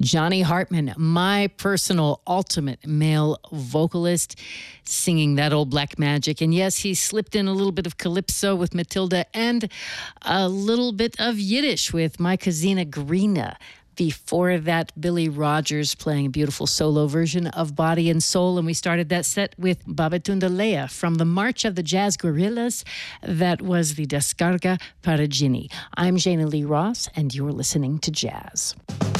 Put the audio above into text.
Johnny Hartman, my personal ultimate male vocalist, singing that old black magic. And yes, he slipped in a little bit of calypso with Matilda and a little bit of Yiddish with My Cousina Grina. Before that, Billy Rogers playing a beautiful solo version of Body and Soul. And we started that set with Babatunda Leia from the March of the Jazz Gorillas. That was the Descarga Paragini. I'm Jana Lee Ross, and you're listening to Jazz.